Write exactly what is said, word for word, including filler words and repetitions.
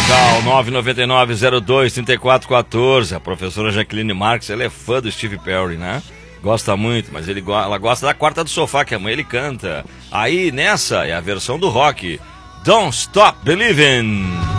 musical nove nove nove zero dois três quatro um quatro. A professora Jaqueline Marques, ela é fã do Steve Perry, né? Gosta muito, mas ele, ela gosta da Quarta do Sofá, que a mãe ele canta. Aí nessa é a versão do rock, Don't Stop Believin'.